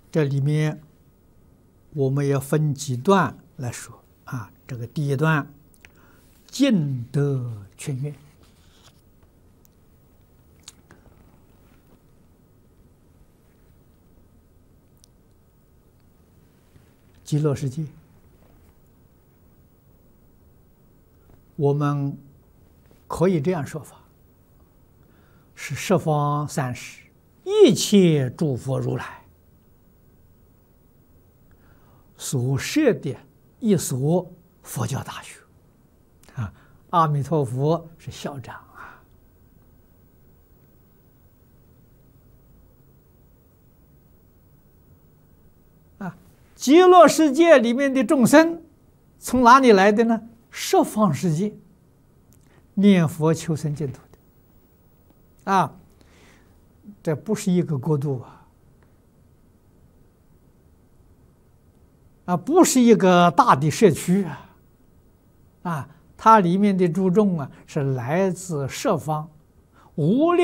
这里面我们要分几段来说啊。这个第一段，尽得全愿。极乐世界，我们可以这样说法：是十方三世一切诸佛如来所设的一所佛教大学啊。阿弥陀佛是校长啊。极乐世界里面的众生从哪里来的呢？十方世界念佛求生净土的啊。这不是一个国度啊，不是一个大的社区啊，它里面的诸众啊是来自十方无量